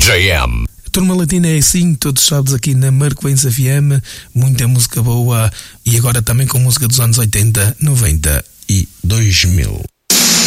DJM. Turma Latina é assim, todos os sábados aqui na Marcoense FM, muita música boa e agora também com música dos anos 80, 90 e 2000.